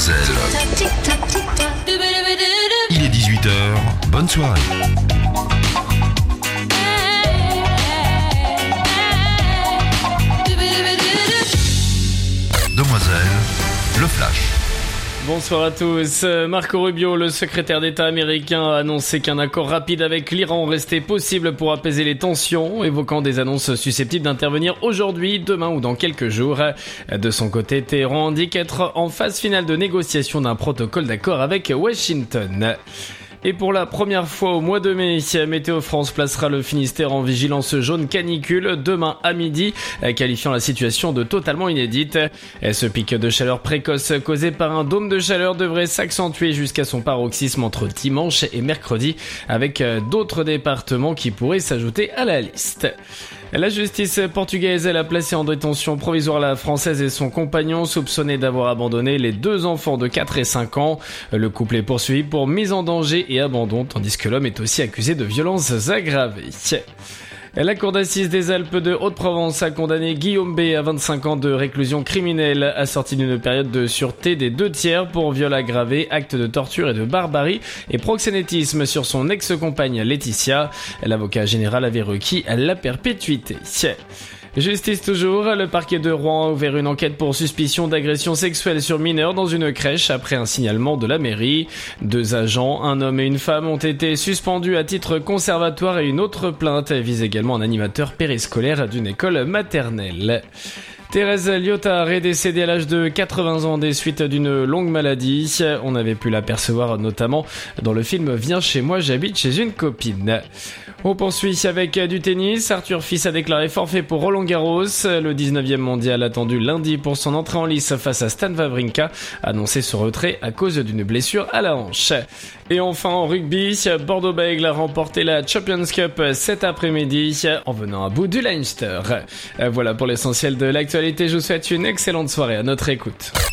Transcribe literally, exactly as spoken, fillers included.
Demoiselle. Il est dix-huit heures, bonne soirée. Demoiselle, le flash. Bonsoir à tous. Marco Rubio, le secrétaire d'État américain, a annoncé qu'un accord rapide avec l'Iran restait possible pour apaiser les tensions, évoquant des annonces susceptibles d'intervenir aujourd'hui, demain ou dans quelques jours. De son côté, Téhéran indique être en phase finale de négociation d'un protocole d'accord avec Washington. Et pour la première fois au mois de mai, Météo France placera le Finistère en vigilance jaune canicule demain à midi, qualifiant la situation de totalement inédite. Et ce pic de chaleur précoce causé par un dôme de chaleur devrait s'accentuer jusqu'à son paroxysme entre dimanche et mercredi, avec d'autres départements qui pourraient s'ajouter à la liste. La justice portugaise elle a placé en détention provisoire la Française et son compagnon soupçonnés d'avoir abandonné les deux enfants de quatre et cinq ans. Le couple est poursuivi pour mise en danger et abandon, tandis que l'homme est aussi accusé de violences aggravées. La cour d'assises des Alpes de Haute-Provence a condamné Guillaume B à vingt-cinq ans de réclusion criminelle, assortie d'une période de sûreté des deux tiers pour viol aggravé, acte de torture et de barbarie et proxénétisme sur son ex-compagne Laetitia. L'avocat général avait requis la perpétuité. Justice toujours, le parquet de Rouen a ouvert une enquête pour suspicion d'agression sexuelle sur mineurs dans une crèche après un signalement de la mairie. Deux agents, un homme et une femme, ont été suspendus à titre conservatoire et une autre plainte vise également un animateur périscolaire d'une école maternelle. Thérèse Liotard est décédée à l'âge de quatre-vingts ans des suites d'une longue maladie. On avait pu l'apercevoir notamment dans le film Viens chez moi, j'habite chez une copine. On poursuit avec du tennis. Arthur Fils a déclaré forfait pour Roland Garros. Le dix-neuvième mondial attendu lundi pour son entrée en lice face à Stan Wawrinka, annoncé son retrait à cause d'une blessure à la hanche. Et enfin en rugby, Bordeaux-Bègles a remporté la Champions Cup cet après-midi en venant à bout du Leinster. Voilà pour l'essentiel de l'actualité. Je vous souhaite une excellente soirée à notre écoute.